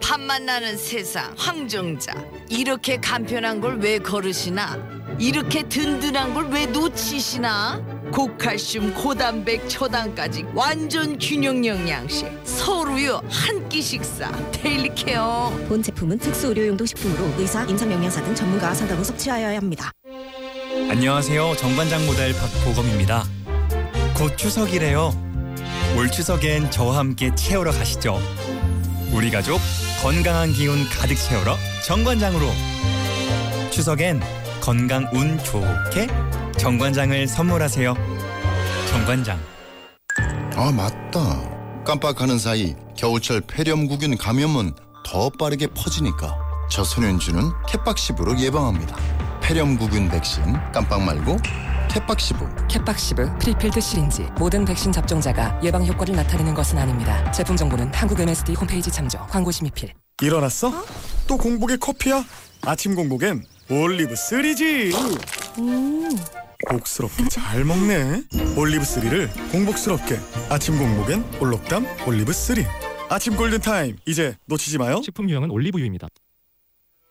밥맛 나는 세상 황정자. 이렇게 간편한 걸 왜 거르시나? 이렇게 든든한 걸 왜 놓치시나? 고칼슘 고단백 초당까지 완전 균형 영양식. 서울우유 한 끼 식사 데일리케어. 본 제품은 특수 의료용도 식품으로 의사, 임상영양사 등 전문가와 상담 후 섭취하여야 합니다. 안녕하세요. 정관장 모델 박보검입니다. 곧 추석이래요. 올 추석엔 저와 함께 채우러 가시죠. 우리 가족 건강한 기운 가득 채우러 정관장으로. 추석엔 건강 운 좋게 정관장을 선물하세요. 정관장. 아, 맞다. 깜빡하는 사이 겨울철 폐렴구균 감염은 더 빠르게 퍼지니까 저소년주는 캣박시브로 예방합니다. 폐렴구균 백신 깜빡 말고 캣박시브. 캣박시브 프리필드 시린지. 모든 백신 접종자가 예방 효과를 나타내는 것은 아닙니다. 제품 정보는 한국 MSD 홈페이지 참조. 광고 심의필. 일어났어? 또 공복에 커피야? 아침 공복엔 올리브 3지. 복스럽게 잘 먹네. 올리브 3를 공복스럽게. 아침 공복엔 올록담 올리브 3. 아침 골든타임 이제 놓치지 마요. 식품 유형은 올리브유입니다.